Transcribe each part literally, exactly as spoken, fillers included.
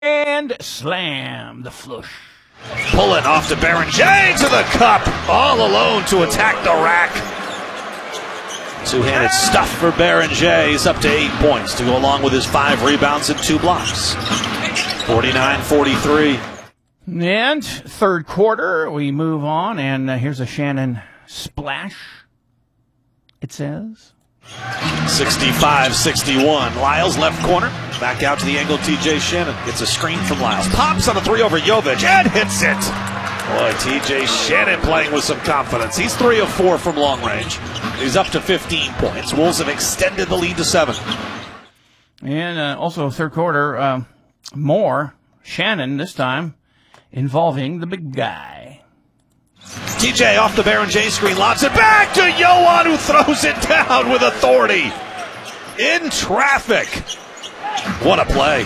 And slam the flush. Pulling off to Berenger to the cup, all alone to attack the rack. Two-handed stuff for Berenger. He's up to eight points to go along with his five rebounds and two blocks. forty-nine forty-three. And third quarter, we move on, and uh, here's a Shannon splash, it says. sixty-five sixty-one. Lyles left corner. Back out to the angle. T J Shannon gets a screen from Lyles. Pops on a three over Jovic and hits it. Boy, T J Shannon playing with some confidence. He's three of four from long range. He's up to fifteen points. Wolves have extended the lead to seven. And uh, also third quarter, uh, more Shannon this time involving the big guy. T J off the Berenger screen, lobs it back to Yohan, who throws it down with authority. In traffic. What a play.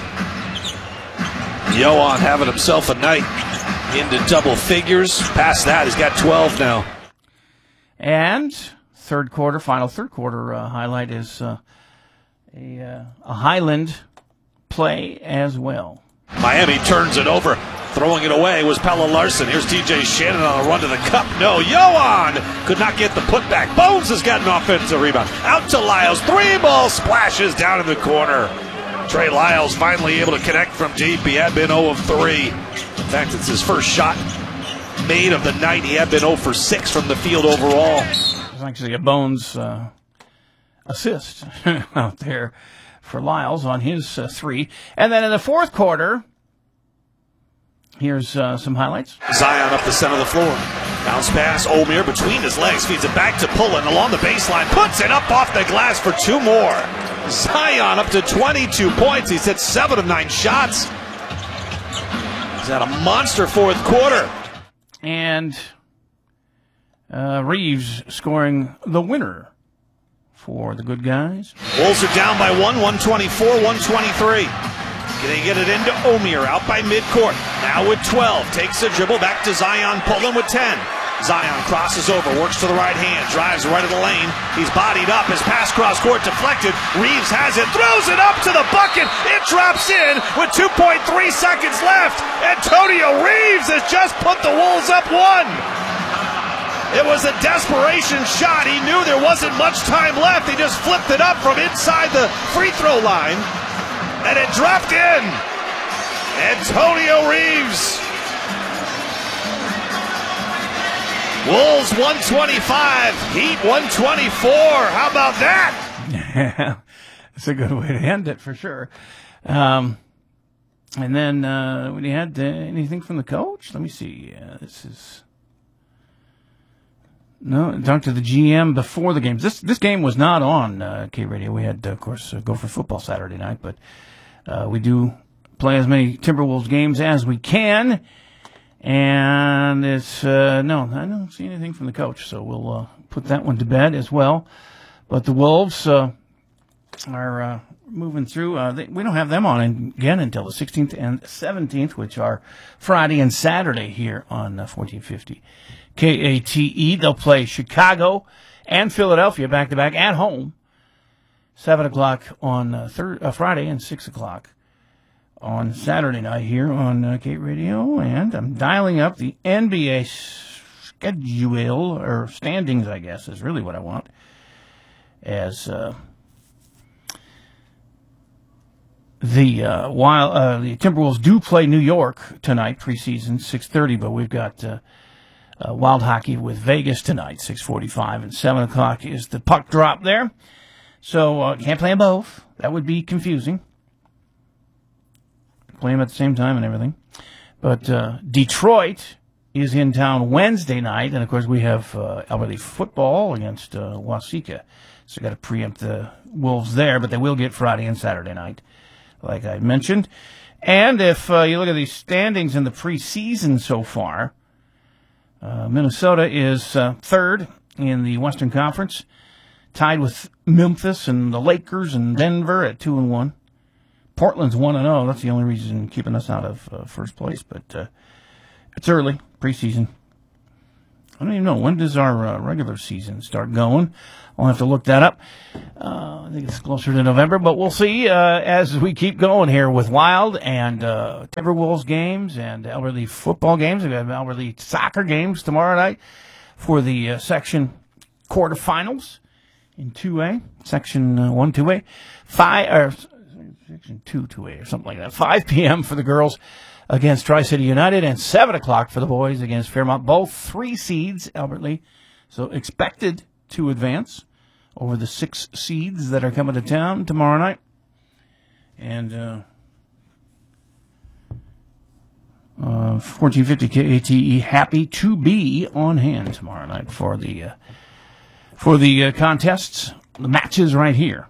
Yohan having himself a night into double figures. Past that, he's got twelve now. And third quarter, final third quarter uh, highlight is uh, a, uh, a Highland play as well. Miami turns it over. Throwing it away was Pelle Larsson. Here's T J Shannon on a run to the cup. No, Yohan could not get the putback. Bones has got an offensive rebound. Out to Lyles. Three ball splashes down in the corner. Trey Lyles finally able to connect from deep. He had been zero of three. In fact, it's his first shot made of the night. He had been zero for six from the field overall. It's actually a Bones uh, assist out there for Lyles on his uh, three. And then in the fourth quarter, here's uh, some highlights. Zion up the center of the floor. Bounce pass. Omier between his legs. Feeds it back to Pullen along the baseline. Puts it up off the glass for two more. Zion up to twenty-two points. He's hit seven of nine shots. He's had a monster fourth quarter. And uh, Reeves scoring the winner for the good guys. Wolves are down by one, one twenty-four, one twenty-three. They get it into Omier, out by midcourt. Now with twelve, takes a dribble back to Zion, Pullen with ten. Zion crosses over, works to the right hand, drives right of the lane. He's bodied up, his pass cross court deflected. Reeves has it, throws it up to the bucket. It drops in with two point three seconds left. Antonio Reeves has just put the Wolves up one. It was a desperation shot. He knew there wasn't much time left. He just flipped it up from inside the free throw line. And it dropped in. Antonio Reeves. Wolves one twenty-five, Heat one twenty-four. How about that? Yeah, it's a good way to end it for sure. Um, and then uh, when you had uh, anything from the coach, let me see. Uh, this is no talk to the G M before the games. This this game was not on uh, K Radio. We had, uh, of course, uh, Gopher football Saturday night, but uh, we do play as many Timberwolves games as we can. And it's, uh, no, I don't see anything from the coach, so we'll uh, put that one to bed as well. But the Wolves uh, are uh, moving through. Uh, they, we don't have them on again until the sixteenth and seventeenth, which are Friday and Saturday here on uh, fourteen fifty K A T E. They'll play Chicago and Philadelphia back-to-back at home, seven o'clock on uh, thir- uh, Friday and six o'clock on Saturday night here on uh, K Radio, and I'm dialing up the N B A schedule, or standings, I guess, is really what I want, as uh, the uh, while uh, the Timberwolves do play New York tonight, preseason, six thirty, but we've got uh, uh, Wild Hockey with Vegas tonight, six forty-five, and seven o'clock is the puck drop there, so uh, can't play them both. That would be confusing. Play them at the same time and everything. But uh, Detroit is in town Wednesday night, and of course we have uh, Alberta football against uh, Waseca. So got to preempt the Wolves there, but they will get Friday and Saturday night, like I mentioned. And if uh, you look at the standings in the preseason so far, uh, Minnesota is uh, third in the Western Conference, tied with Memphis and the Lakers and Denver at two and one. Portland's one and oh. That's the only reason keeping us out of uh, first place. But uh, it's early, preseason. I don't even know. When does our uh, regular season start going? I'll have to look that up. Uh, I think it's closer to November, but we'll see uh, as we keep going here with Wild and uh, Timberwolves games and Alberley football games. We have Alberley soccer games tomorrow night for the uh, section quarterfinals in two A, section uh, one, two A, five or section two, two A or something like that. five p.m. for the girls against Tri-City United, and seven o'clock for the boys against Fairmont. Both three seeds, Alberley, so expected to advance over the six seeds that are coming to town tomorrow night. And uh, uh, fourteen fifty K A T E happy to be on hand tomorrow night for the uh, for the uh, contests, the matches right here.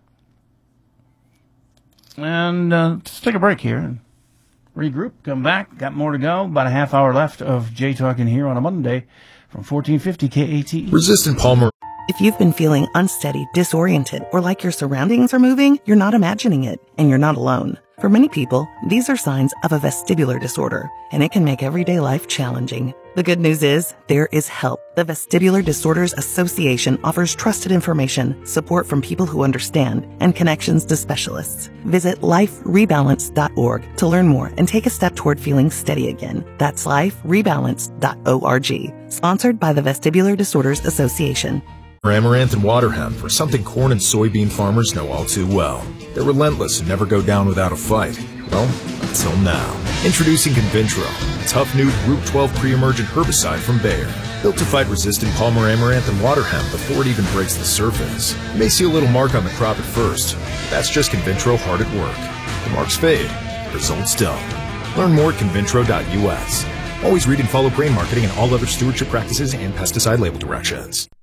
And uh, let's take a break here and regroup, come back. Got more to go. About a half hour left of Jay Talking here on a Monday from fourteen fifty K A T E. Resistant Palmer. If you've been feeling unsteady, disoriented, or like your surroundings are moving, you're not imagining it, and you're not alone. For many people, these are signs of a vestibular disorder, and it can make everyday life challenging. The good news is, there is help. The Vestibular Disorders Association offers trusted information, support from people who understand, and connections to specialists. Visit life rebalance dot org to learn more and take a step toward feeling steady again. That's life rebalance dot org. Sponsored by the Vestibular Disorders Association. Amaranth and water hemp are something corn and soybean farmers know all too well. They're relentless and never go down without a fight. Well, until now. Introducing Convintro, a tough new Group twelve pre-emergent herbicide from Bayer. Built to fight resistant Palmer amaranth and water hemp before it even breaks the surface. You may see a little mark on the crop at first, but that's just Convintro hard at work. The marks fade, results don't. Learn more at convintro dot U S. Always read and follow grain marketing and all other stewardship practices and pesticide label directions.